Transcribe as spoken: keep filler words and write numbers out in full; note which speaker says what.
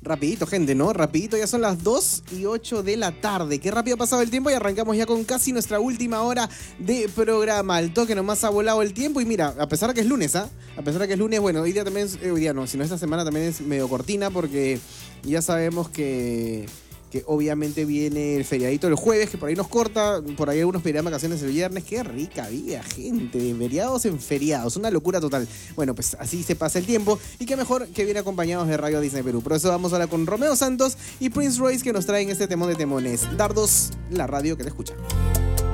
Speaker 1: Rapidito, gente, ¿no? Rapidito, ya son las dos y ocho de la tarde. Qué rápido ha pasado el tiempo y arrancamos ya con casi nuestra última hora de programa. Al toque nomás ha volado el tiempo y mira, a pesar de que es lunes, ¿ah? ¿eh? A pesar de que es lunes, bueno, hoy día también es, eh, hoy día no, sino esta semana también es medio cortina porque ya sabemos que... que obviamente viene el feriadito el jueves, que por ahí nos corta, por ahí algunos pedirán vacaciones el viernes. Qué rica vida, gente, de feriados en feriados, una locura total. Bueno, pues así se pasa el tiempo y qué mejor que viene acompañados de Radio Disney Perú. Por eso vamos ahora con Romeo Santos y Prince Royce, que nos traen este temón de temones. Dardos, la radio que te escucha.